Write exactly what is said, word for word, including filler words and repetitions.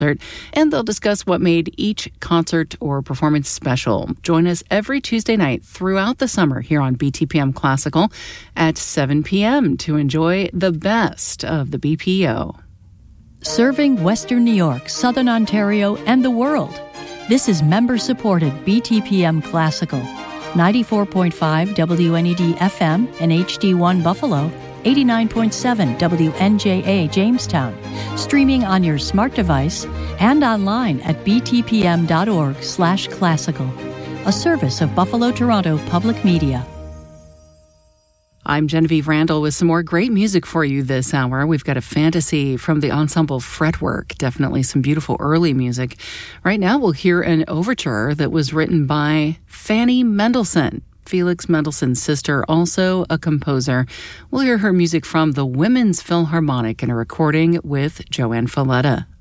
and they'll discuss what made each concert or performance special. Join us every Tuesday night throughout the summer here on B T P M Classical at seven p.m. to enjoy the best of the B P O. Serving Western New York, Southern Ontario, and the world. This is member-supported B T P M Classical. ninety-four point five W N E D F M and H D one Buffalo, eighty-nine point seven W N J A Jamestown, streaming on your smart device and online at btpm.org slash classical, a service of Buffalo Toronto Public Media. I'm Genevieve Randall with some more great music for you this hour. We've got a fantasy from the ensemble Fretwork, definitely some beautiful early music. Right now we'll hear an overture that was written by Fanny Mendelssohn, Felix Mendelssohn's sister, also a composer. We'll hear her music from the Women's Philharmonic in a recording with Joanne Falletta.